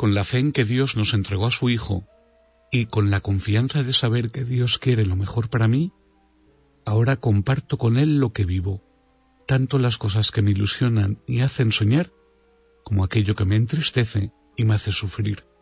con la fe en que Dios nos entregó a su Hijo y con la confianza de saber que Dios quiere lo mejor para mí, ahora comparto con Él lo que vivo, tanto las cosas que me ilusionan y hacen soñar, como aquello que me entristece y me hace sufrir.